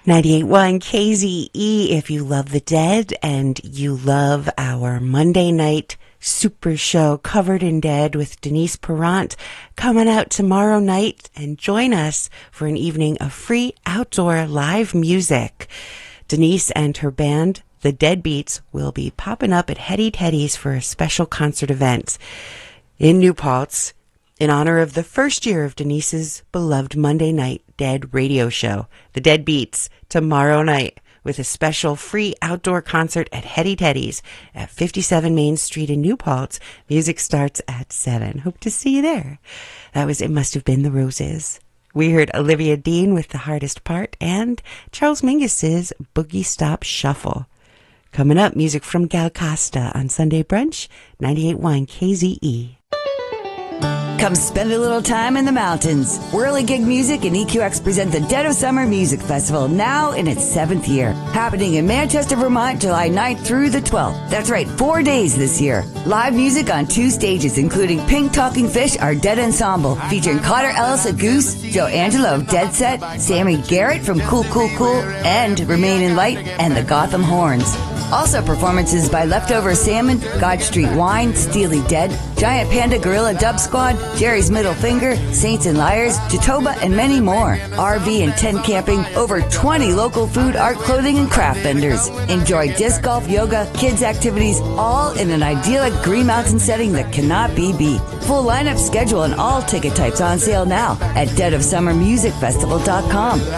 98.1 KZE. If you love the Dead and you love our Monday night super show Covered in Dead with Denise Perrant, coming out tomorrow night and join us for an evening of free outdoor live music. Denise and her band, the Deadbeats, will be popping up at Hetty Teddy's for a special concert event in New Paltz in honor of the first year of Denise's beloved Monday night Dead radio show, the Deadbeats, tomorrow night with a special free outdoor concert at Hetty Teddy's at 57 Main Street in New Paltz. Music starts at 7. Hope to see you there. That was It Must Have Been the Roses. We heard Olivia Dean with The Hardest Part and Charles Mingus's Boogie Stop Shuffle. Coming up, music from Gal Costa on Sunday Brunch, 98.1 KZE. Come spend a little time in the mountains. Whirligig Music and EQX present the Dead of Summer Music Festival, now in its 7th year. Happening in Manchester, Vermont, July 9th through the 12th. That's right, 4 days this year. Live music on 2 stages, including Pink Talking Fish, our Dead Ensemble, featuring Cotter Ellis of Goose, Joe Angelo of Dead Set, Sammy Garrett from Cool Cool Cool, and Remain in Light, and the Gotham Horns. Also performances by Leftover Salmon, God Street Wine, Steely Dead, Giant Panda Gorilla Dub Squad, Jerry's Middle Finger, Saints and Liars, Jatoba, and many more. RV and tent camping, over 20 local food, art, clothing, and craft vendors. Enjoy disc golf, yoga, kids activities, all in an idyllic Green Mountain setting that cannot be beat. Full lineup schedule and all ticket types on sale now at deadofsummermusicfestival.com.